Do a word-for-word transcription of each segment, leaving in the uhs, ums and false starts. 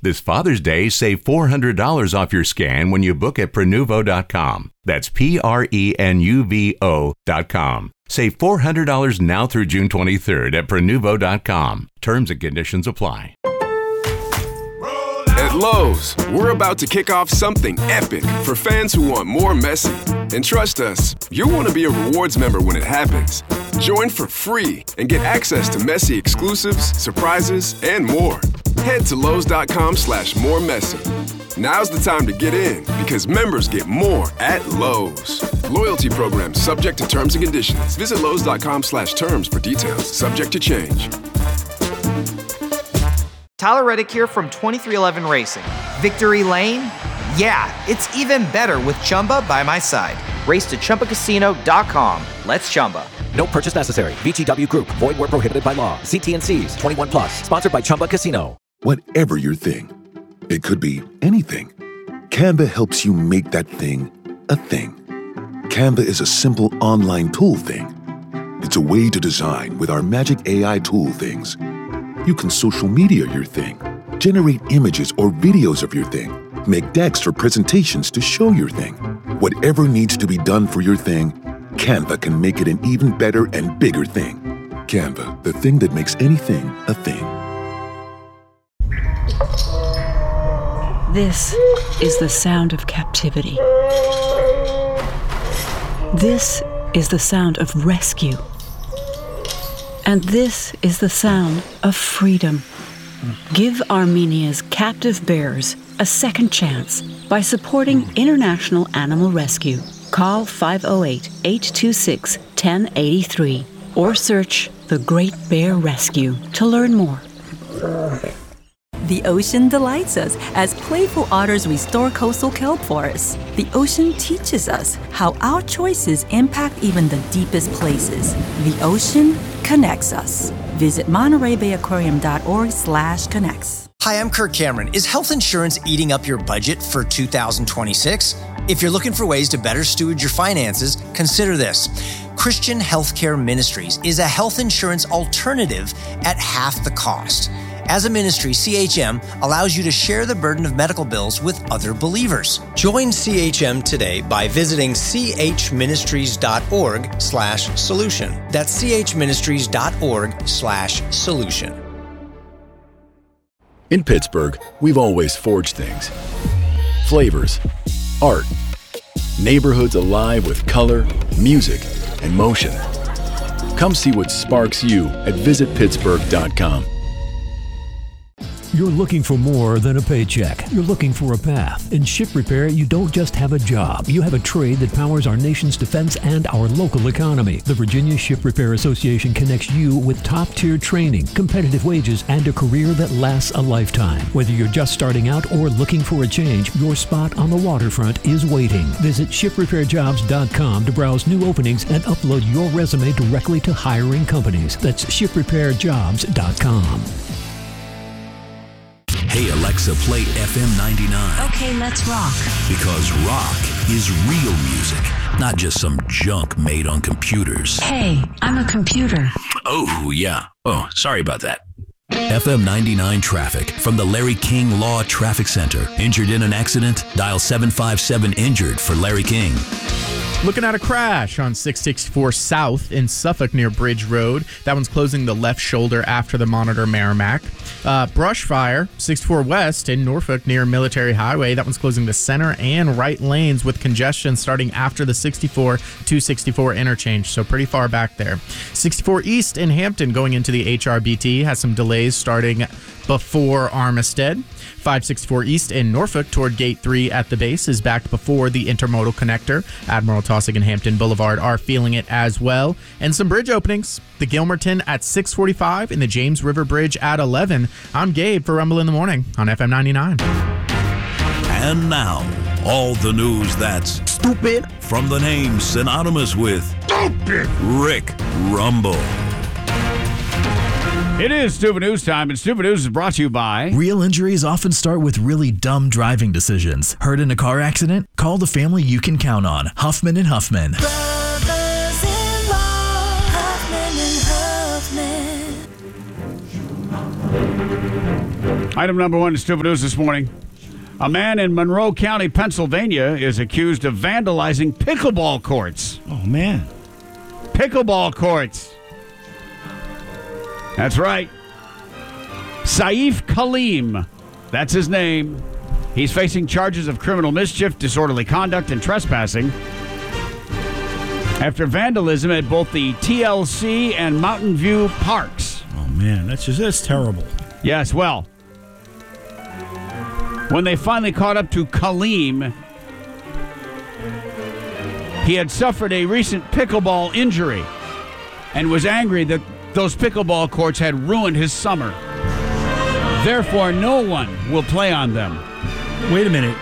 This Father's Day, save four hundred dollars off your scan when you book at Prenuvo dot com. That's P R E N U V O dot com. Save four hundred dollars now through June twenty-third at Prenuvo dot com. Terms and conditions apply. At Lowe's, we're about to kick off something epic for fans who want more Messi. And trust us, you'll want to be a rewards member when it happens. Join for free and get access to Messi exclusives, surprises, and more. Head to Lowe's.com slash more Messi. Now's the time to get in because members get more at Lowe's. Loyalty program subject to terms and conditions. Visit Lowe's.com slash terms for details. Subject to change. Tyler Reddick here from twenty-three eleven Racing. Victory Lane? Yeah, it's even better with Chumba by my side. Race to Chumba Casino dot com. Let's Chumba. No purchase necessary. V G W Group. Void where prohibited by law. See T and C's. twenty-one plus. Sponsored by Chumba Casino. Whatever your thing, it could be anything. Canva helps you make that thing a thing. Canva is a simple online tool thing. It's a way to design with our magic A I tool things. You can social media your thing, generate images or videos of your thing, make decks or presentations to show your thing. Whatever needs to be done for your thing, Canva can make it an even better and bigger thing. Canva, the thing that makes anything a thing. This is the sound of captivity. This is the sound of rescue. And this is the sound of freedom. Give Armenia's captive bears a second chance by supporting International Animal Rescue. Call five oh eight, eight two six, one oh eight three or search The Great Bear Rescue to learn more. The ocean delights us as playful otters restore coastal kelp forests. The ocean teaches us how our choices impact even the deepest places. The ocean connects us. Visit Monterey Bay Aquarium dot org slash connects. Hi, I'm Kirk Cameron. Is health insurance eating up your budget for two thousand twenty-six? If you're looking for ways to better steward your finances, consider this. Christian Healthcare Ministries is a health insurance alternative at half the cost. As a ministry, C H M allows you to share the burden of medical bills with other believers. Join C H M today by visiting chministries.org slash solution. That's chministries.org slash solution. In Pittsburgh, we've always forged things. Flavors, art, neighborhoods alive with color, music, and motion. Come see what sparks you at visit pittsburgh dot com. You're looking for more than a paycheck. You're looking for a path. In Ship Repair, you don't just have a job. You have a trade that powers our nation's defense and our local economy. The Virginia Ship Repair Association connects you with top-tier training, competitive wages, and a career that lasts a lifetime. Whether you're just starting out or looking for a change, your spot on the waterfront is waiting. Visit ship repair jobs dot com to browse new openings and upload your resume directly to hiring companies. That's ship repair jobs dot com. Hey Alexa, play F M ninety-nine. Okay, let's rock. Because rock is real music, not just some junk made on computers. Hey, I'm a computer. Oh, yeah. Oh, sorry about that. F M ninety-nine traffic from the Larry King Law Traffic Center. Injured in an accident? Dial seven five seven injured for Larry King. Looking at a crash on six sixty-four South in Suffolk near Bridge Road. That one's closing the left shoulder after the Monitor Merrimack. Uh, brush fire, sixty-four West in Norfolk near Military Highway. That one's closing the center and right lanes with congestion starting after the sixty-four two sixty-four interchange, so pretty far back there. sixty-four East in Hampton going into the H R B T has some delays starting before Armistead. five sixty-four East in Norfolk toward Gate three at the base is backed before the intermodal connector. Admiral Taussig and Hampton Boulevard are feeling it as well. And some bridge openings. The Gilmerton at six forty-five and the James River Bridge at eleven. I'm Gabe for Rumble in the Morning on F M ninety-nine. And now, all the news that's stupid from the name synonymous with stupid, Rick Rumble. It is Stupid News time, and Stupid News is brought to you by... Real injuries often start with really dumb driving decisions. Hurt in a car accident? Call the family you can count on. Huffman and Huffman. Brothers in law, Huffman and Huffman. Item number one in Stupid News this morning. A man in Monroe County, Pennsylvania, is accused of vandalizing pickleball courts. Oh, man. Pickleball courts. That's right. Saif Kaleem. That's his name. He's facing charges of criminal mischief, disorderly conduct, and trespassing after vandalism at both the T L C and Mountain View parks. Oh, man. That's just that's terrible. Yes, well, when they finally caught up to Kaleem, he had suffered a recent pickleball injury and was angry that those pickleball courts had ruined his summer. Therefore, no one will play on them. Wait a minute.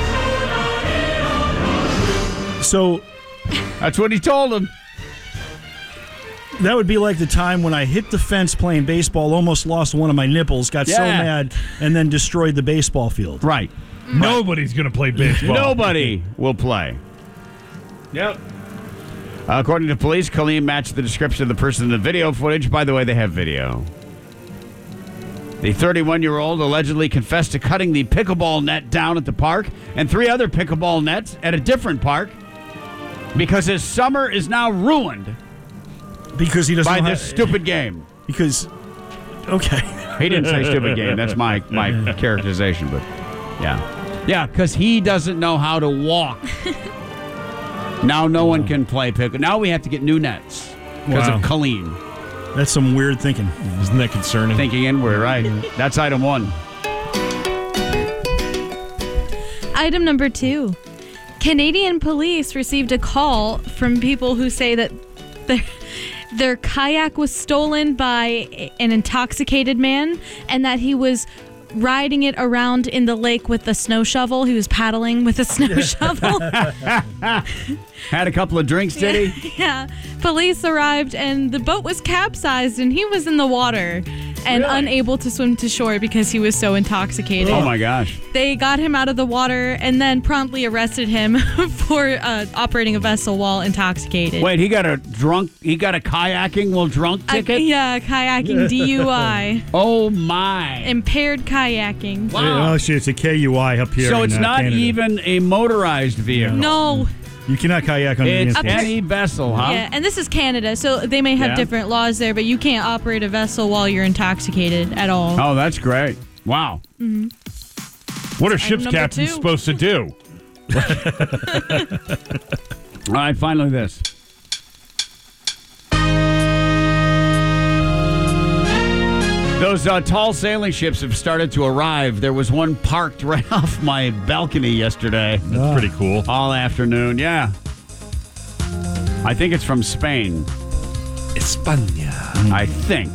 So... That's what he told him. That would be like the time when I hit the fence playing baseball, almost lost one of my nipples, got Yeah. so mad, and then destroyed the baseball field. Right. Nobody's going to play baseball. Nobody will play. Yep. According to police, Kaleem matched the description of the person in the video footage. By the way, they have video. The thirty-one-year-old allegedly confessed to cutting the pickleball net down at the park and three other pickleball nets at a different park because his summer is now ruined because he doesn't by know this how- stupid game. Because, okay. He didn't say stupid game. That's my, my characterization, but yeah. Yeah, because he doesn't know how to walk. Now no one can play pickle. Now we have to get new nets because Wow. of Kaleem. That's some weird thinking. Isn't that concerning? Thinking inward, right. That's item one. Item number two. Canadian police received a call from people who say that their, their kayak was stolen by an intoxicated man and that he was riding it around in the lake with a snow shovel. He was paddling with a snow shovel. Had a couple of drinks, did he? Yeah. Police arrived and the boat was capsized and he was in the water and Really? unable to swim to shore because he was so intoxicated. Oh, my gosh. They got him out of the water and then promptly arrested him for uh, operating a vessel while intoxicated. Wait, he got a drunk, he got a kayaking while drunk Uh, ticket? yeah, kayaking D U I. Oh, my. Impaired kayaking. Wow. Oh, shit, it's a K U I up here. So in, it's uh, not Canada. even a motorized vehicle. No. You cannot kayak on It's the any vessel, huh? Yeah, and this is Canada, so they may have Yeah. different laws there, but you can't operate a vessel while you're intoxicated at all. Oh, that's great. Wow. hmm What are Item ship's number captains two. supposed to do? All right, finally this. Those uh, tall sailing ships have started to arrive. There was one parked right off my balcony yesterday. That's pretty cool. All afternoon, yeah. I think it's from Spain. España. I think.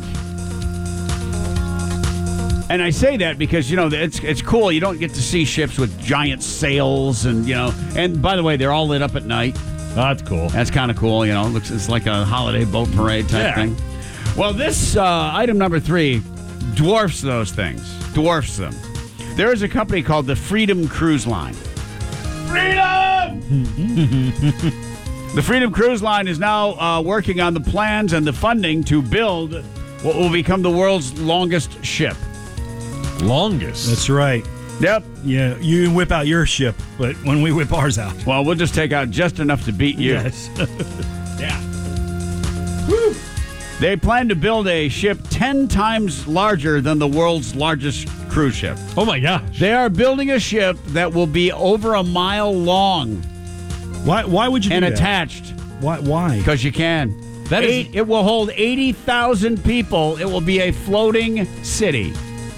And I say that because, you know, it's it's cool. You don't get to see ships with giant sails and, you know, and by the way, they're all lit up at night. That's cool. That's kind of cool, you know. It looks it's like a holiday boat parade type Yeah. thing. Well, this uh, item number three dwarfs those things. Dwarfs them. There is a company called the Freedom Cruise Line. Freedom! The Freedom Cruise Line is now uh, working on the plans and the funding to build what will become the world's longest ship. Longest? That's right. Yep. Yeah, you can whip out your ship, but when we whip ours out. Well, we'll just take out just enough to beat you. Yes. Yeah. Woo. They plan to build a ship ten times larger than the world's largest cruise ship. Oh, my gosh. They are building a ship that will be over a mile long. Why Why would you and do that? attached. Why? Why? Because you can. That is- Eight, it will hold eighty thousand people. It will be a floating city.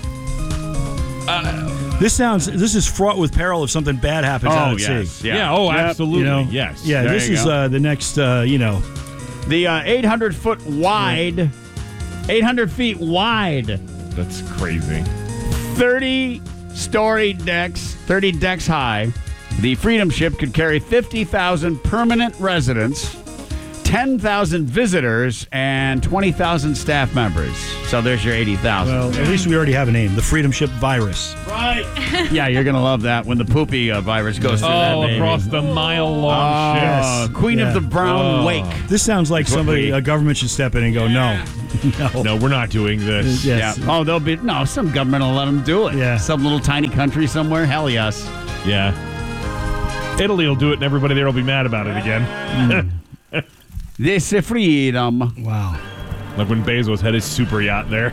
This sounds. This is fraught with peril if something bad happens out Oh, at yes. sea. Yeah. Yeah, oh, Yep. absolutely. You know? Yes. Yeah, There this you is go. uh, the next. Uh, you know, The uh, eight hundred foot wide, eight hundred feet wide, That's crazy. thirty story decks, thirty decks high. The Freedom Ship could carry fifty thousand permanent residents, ten thousand visitors, and twenty thousand staff members. So there's your eighty thousand. Well, at least we already have a name, the Freedom Ship Virus. Right. Yeah, you're going to love that when the poopy uh, virus goes through that Oh, baby. across the mile-long ship. Yes. Queen Yeah. of the Brown Oh. Wake. This sounds like That's what somebody, we- a government should step in and go, no. no. No, we're not doing this. Yes. Yeah. Oh, they'll be, no, some government will let them do it. Yeah. Some little tiny country somewhere. Hell yes. Yeah. Italy will do it, and everybody there will be mad about it again. This is freedom. Wow. Like when Bezos had his super yacht there.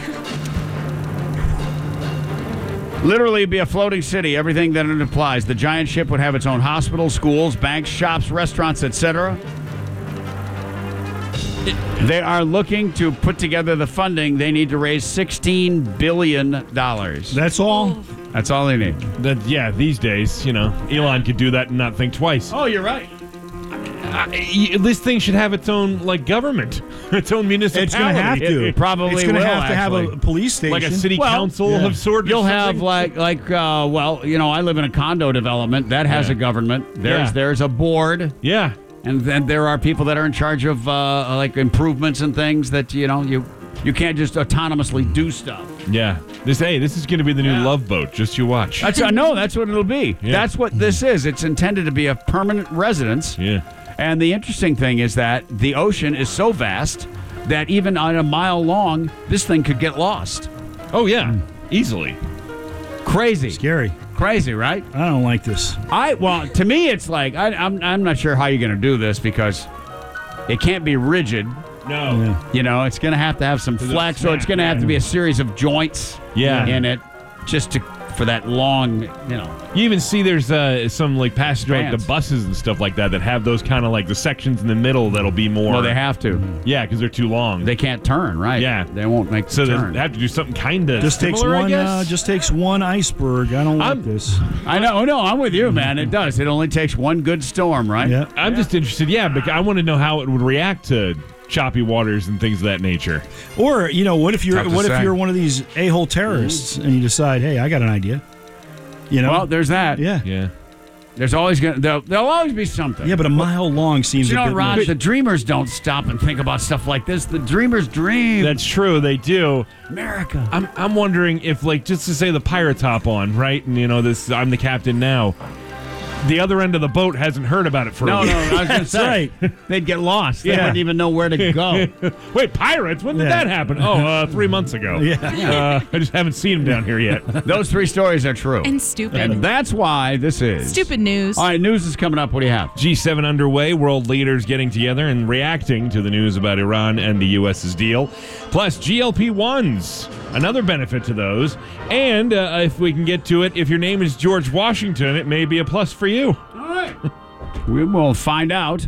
Literally be a floating city, everything that it implies. The giant ship would have its own hospitals, schools, banks, shops, restaurants, et cetera. They are looking to put together the funding. They need to raise sixteen billion dollars. That's all? That's all they need. That, yeah, these days, you know, Elon could do that and not think twice. Oh, you're right. Uh, y- this thing should have its own, like, government, its own municipality. It's going to have to. It probably It's going to will, have to have actually. a police station. Like a city Well, council yeah. of sort. or You'll have something. like like uh, well, you know, I live in a condo development that has Yeah. a government. There's Yeah. there's a board, Yeah. and then there are people that are in charge of uh, like improvements and things that you know you you can't just autonomously do stuff. Yeah. This, hey, this is going to be the new Yeah. Love Boat. Just you watch. That's I know that's what it'll be. Yeah. That's what this is. It's intended to be a permanent residence. Yeah. And the interesting thing is that the ocean is so vast that even on a mile long, this thing could get lost. Oh, yeah. Easily. Crazy. Scary. Crazy, right? I don't like this. I well, to me, it's like I, I'm I'm not sure how you're going to do this because it can't be rigid. No. Yeah. You know, it's going to have to have some Does it flex, so it's snap? going to have to be a series of joints. Yeah. In it, just to for that long, you know. You even see there's uh, some like passenger, like the Strands. buses and stuff like that, that have those kind of like the sections in the middle that'll be more. Well, they have to. Yeah, because they're too long. They can't turn, right? Yeah. They won't make so the they turn. have to do something kind of Just takes similar, I one. guess. Uh, just takes one iceberg. I don't like I'm- this. I know. No, I'm with you, man. It does. It only takes one good storm, right? Yeah. I'm just interested, yeah, because I want to know how it would react to choppy waters and things of that nature. Or you know, what if you're Tough to what if say. you're one of these a-hole terrorists and you decide, hey, I got an idea. You know. Well, there's that. yeah. Yeah. There's always gonna. There'll, there'll always be something. Yeah, but a mile long seems you a know, bit Rod, much. the dreamers don't stop and think about stuff like this. The dreamers dream. That's true, they do. America. I'm I'm wondering if, like, just to say the pirates hop on, right? And, you know, this, I'm the captain now. The other end of the boat hasn't heard about it for No, a no, week. I was going to say. They'd get lost. They Yeah. wouldn't even know where to go. Wait, pirates? When did Yeah. that happen? Oh, uh, three months ago. Yeah. Uh, I just haven't seen them down here yet. Those three stories are true. And stupid. And that's why this is. Stupid news. All right, news is coming up. What do you have? G seven underway, world leaders getting together and reacting to the news about Iran and the U S's deal. Plus, G L P ones, another benefit to those. And uh, if we can get to it, if your name is George Washington, it may be a plus for you. All right. We will find out.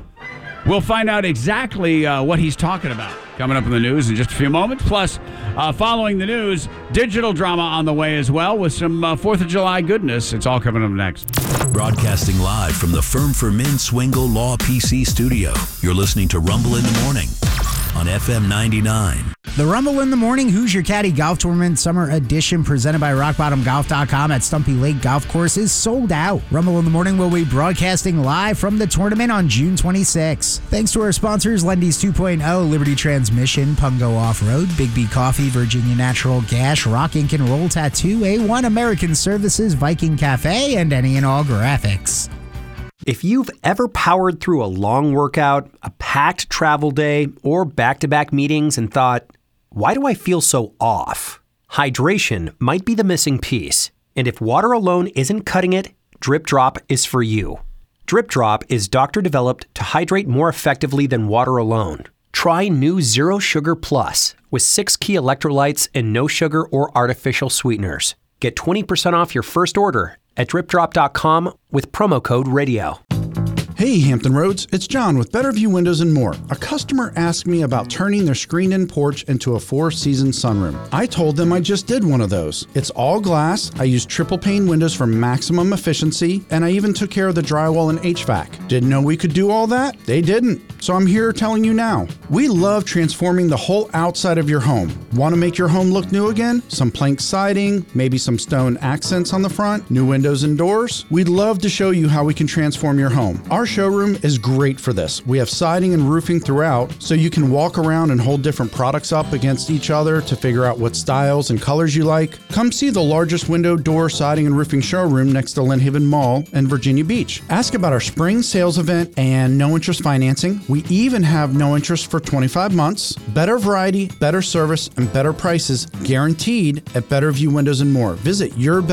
We'll find out exactly uh, what he's talking about coming up in the news in just a few moments. Plus, uh, following the news, digital drama on the way as well with some uh, fourth of July goodness. It's all coming up next. Broadcasting live from the Firm for Men Swingle Law P C studio. You're listening to Rumble in the Morning on F M ninety-nine. The Rumble in the Morning Who's Your Caddy Golf Tournament Summer Edition presented by rock bottom golf dot com at Stumpy Lake Golf Course is sold out. Rumble in the Morning will be broadcasting live from the tournament on June twenty-sixth. Thanks to our sponsors, Lendy's two point oh, Liberty Transmission, Pungo Off-Road, Big B Coffee, Virginia Natural Gas, Rock Ink and Roll Tattoo, A one American Services, Viking Cafe, and any and all graphics. If you've ever powered through a long workout, a packed travel day, or back-to-back meetings and thought, why do I feel so off? Hydration might be the missing piece. And if water alone isn't cutting it, Drip Drop is for you. Drip Drop is doctor-developed to hydrate more effectively than water alone. Try new Zero Sugar Plus with six key electrolytes and no sugar or artificial sweeteners. Get twenty percent off your first order at drip drop dot com with promo code radio. Hey Hampton Roads, it's John with Better View Windows and More. A customer asked me about turning their screened-in porch into a four-season sunroom. I told them I just did one of those. It's all glass, I used triple-pane windows for maximum efficiency, and I even took care of the drywall and H V A C. Didn't know we could do all that? They didn't. So I'm here telling you now. We love transforming the whole outside of your home. Want to make your home look new again? Some plank siding, maybe some stone accents on the front, new windows and doors? We'd love to show you how we can transform your home. Our showroom is great for this. We have siding and roofing throughout, so you can walk around and hold different products up against each other to figure out what styles and colors you like. Come see the largest window, door, siding, and roofing showroom next to Lynn Haven Mall in Virginia Beach. Ask about our spring sales event and no interest financing. We even have no interest for twenty-five months. Better variety, better service, and better prices guaranteed at Better View Windows and More. Visit your